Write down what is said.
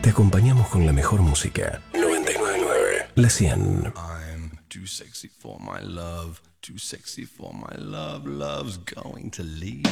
Te acompañamos con la mejor música. 999 La 100. I'm too sexy for my love, too sexy for my love, love's going to leave.